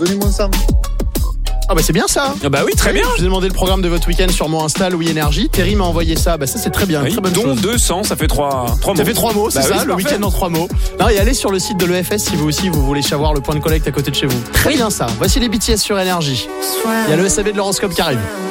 Donnez-moi ça. Ah bah c'est bien ça. Ah bah oui, très bien. Je vous ai demandé le programme de votre week-end sur mon Insta, Louis Énergie. Terry m'a envoyé ça. Bah ça c'est très bien, Oui, très bonne dont chose. 200, ça fait 3 mots. Ça fait 3 mots, c'est Bah ça, oui, c'est le parfait. week-end en 3 mots. Non, et allez sur le site de l'EFS si vous aussi vous voulez savoir le point de collecte à côté de chez vous. Très bien ça. Voici les BTS sur Énergie. Il y a le SAV de l'horoscope qui arrive.